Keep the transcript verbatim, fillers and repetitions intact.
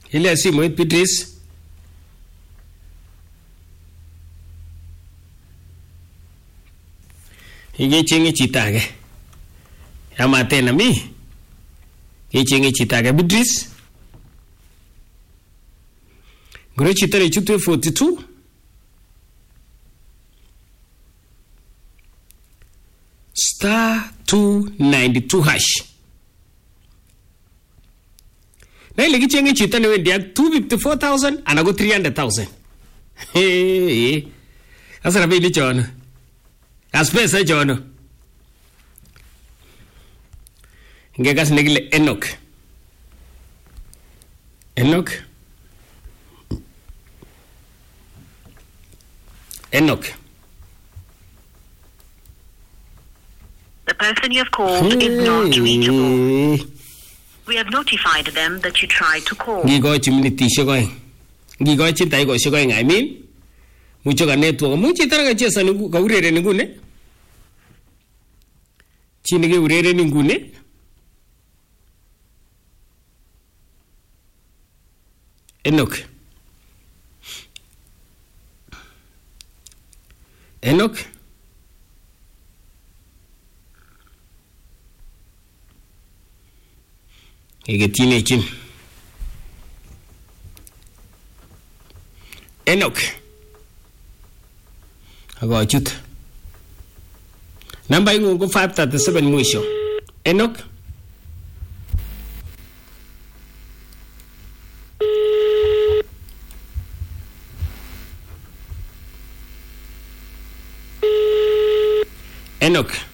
Ile simoit Beatrice. Igechengi chito age. Yamaten ami. Igechengi chito age Beatrice. Ngoro chito ne chutu forty-two. Star two ninety-two hash. Na ile gichengi chita ne wendi ak two hundred fifty-four thousand anago three hundred thousand. Hey. Asa na bili chono. As pesa chono. Ngegas negile Enoch. Enoch. Enoch. The person you have called hey. is not reachable. We have notified them that you tried to call. Gigo chimniti shogoy. Gigo chitai go shogoy I mean. Mucho ga network. Mucho taraga chesa nugu ka urere ningune. Chinige urere ningune. Enoch. Enoch. Ege teenage. Enoch. Ago chut. Number ingo go five thirty-seven mwisho. Enoch. Enoch.